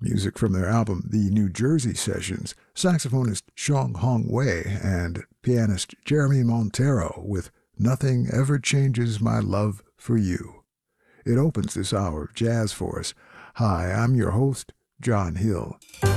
Music from their album The New Jersey Sessions, saxophonist Shong Hong Wei and pianist Jeremy Montero with Nothing Ever Changes My Love for You. It opens this hour of jazz for us. Hi, I'm your host, John Hill.